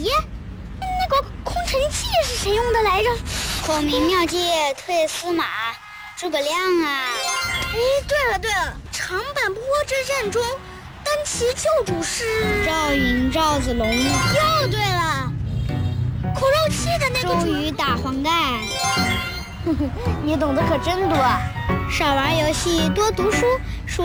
咦，那个空城计是谁用的来着？ 孔明妙计退司马，诸葛亮啊！ 哎，对了，长坂坡之战中，单骑救主是赵云、赵子龙。 又对了，口肉计的那个周瑜打黄盖。 你懂得可真多。 少玩游戏，多读书。